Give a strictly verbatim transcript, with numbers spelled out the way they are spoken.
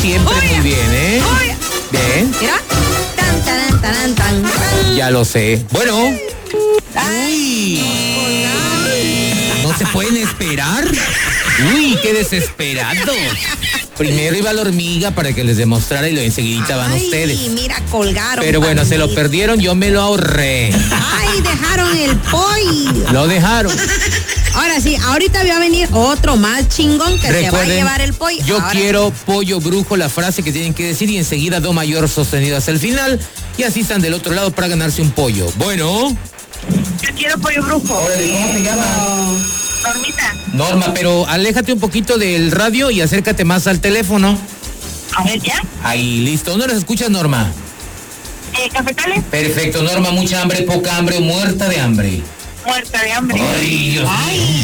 siempre Uy, muy bien, ¿eh? Uy. Bien. Mira. Tan, tan, tan, tan, tan. Ya lo sé. Bueno. Uy. ¿No se pueden esperar? Uy, qué desesperados. Primero iba la hormiga para que les demostrara y lo enseguida van Ay, ustedes. mira, colgaron. Pero bueno, se lo palmito. perdieron, yo me lo ahorré. Ay, dejaron el pollo. Lo dejaron. Ahora sí, ahorita va a venir otro más chingón que se va a Recuerden, llevar el pollo. yo Ahora quiero pollo brujo, la frase que tienen que decir, y enseguida do mayor sostenido hasta el final, y así están del otro lado para ganarse un pollo. Bueno. Yo quiero pollo brujo. Órale, ¿cómo te llamas? Normita. Norma, pero aléjate un poquito del radio y acércate más al teléfono. A ver, ¿ya? Ahí, listo. ¿Dónde nos escuchas, Norma? Eh, ¿Cafetales? Perfecto, Norma, mucha hambre, poca hambre, muerta de hambre. Muerta de hambre. Ay, Dios mío.